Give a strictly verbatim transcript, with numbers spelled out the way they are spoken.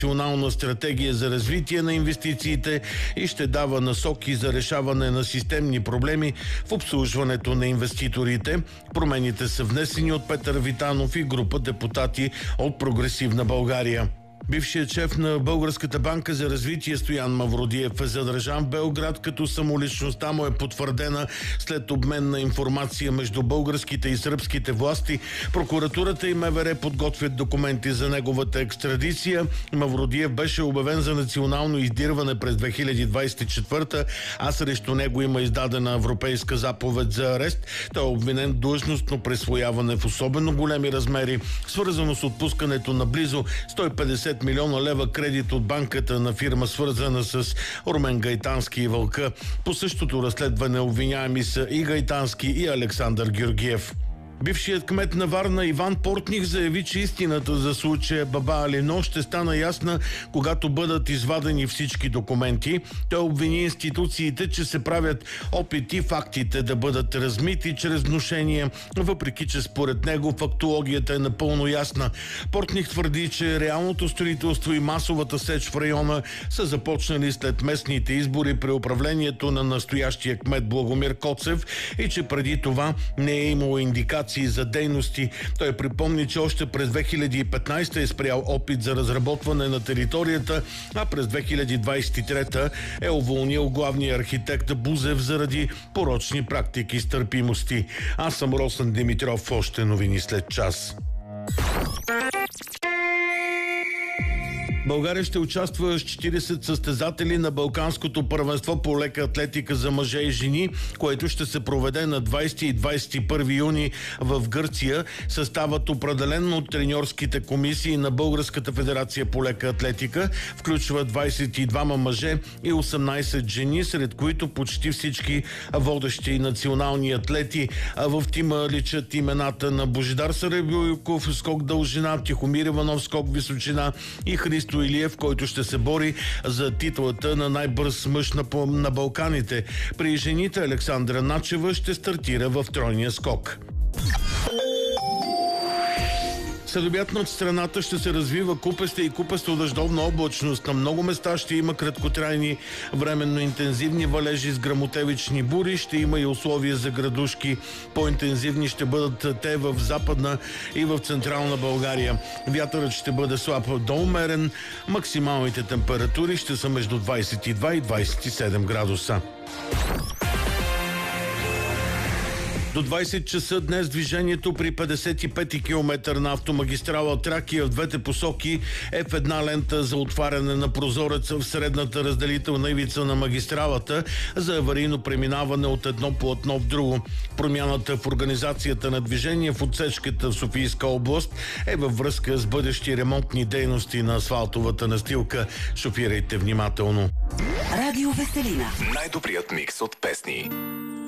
национална стратегия за развитие на инвестициите и ще дава насоки за решаване на системни проблеми в обслужването на инвеститорите. Промените са внесени от Петър Витанов и група депутати от Прогресивна България. Бившият шеф на Българската банка за развитие Стоян Мавродиев е задържан в Белград, като самоличността му е потвърдена след обмен на информация между българските и сръбските власти. Прокуратурата и МВР подготвят документи за неговата екстрадиция. Мавродиев беше обявен за национално издирване през две хиляди двадесет и четвърта, а срещу него има издадена европейска заповед за арест. Той е обвинен в длъжностно присвояване в особено големи размери, свързано с отпускането на близо сто и петдесет милиона лева кредит от банката на фирма, свързана с Румен Гайтански и Вълка. По същото разследване обвиняеми са и Гайтански, и Александър Георгиев. Бившият кмет на Варна Иван Портних заяви, че истината за случая Баба Алино ще стана ясна, когато бъдат извадени всички документи. Той обвини институциите, че се правят опити фактите да бъдат размити чрез внушение, въпреки че според него фактологията е напълно ясна. Портних твърди, че реалното строителство и масовата сеч в района са започнали след местните избори при управлението на настоящия кмет Благомир Коцев и че преди това не е имало индикации за дейности. Той припомни, че още през две хиляди и петнадесета е спрял опит за разработване на територията, а през две хиляди двадесет и трета е уволнил главния архитект Бузев заради порочни практики и търпимости. Аз съм Росен Димитров. Още новини след час. България ще участва с четиридесет състезатели на Балканското първенство по лека атлетика за мъже и жени, което ще се проведе на двадесети и двадесет и първи юни в Гърция. Съставът, определен от треньорските комисии на Българската федерация по лека атлетика, включва двадесет и двама мъже и осемнадесет жени, сред които почти всички водещи национални атлети. В тима личат имената на Божидар Сарайбюйков, скок дължина, Тихомир Иванов, скок височина и Христо Илиев, който ще се бори за титлата на най-бърз мъж на, на Балканите. При жените Александра Начева ще стартира в тройния скок. Следобед над страната ще се развива купеста и купесто-дъждовна облачност. На много места ще има краткотрайни временно интензивни валежи с гръмотевични бури. Ще има и условия за градушки. По-интензивни ще бъдат те в Западна и в Централна България. Вятърът ще бъде слаб до умерен. Максималните температури ще са между двадесет и два и двадесет и седем градуса. До двадесет часа днес движението при петдесет и пети километър на автомагистрала Тракия в двете посоки е в една лента за отваряне на прозореца в средната разделителна ивица на магистралата за аварийно преминаване от едно платно в друго. Промяната в организацията на движение в отсечката в Софийска област е във връзка с бъдещи ремонтни дейности на асфалтовата настилка. Шофирайте внимателно. Радио Веселина. Най-добрият микс от песни.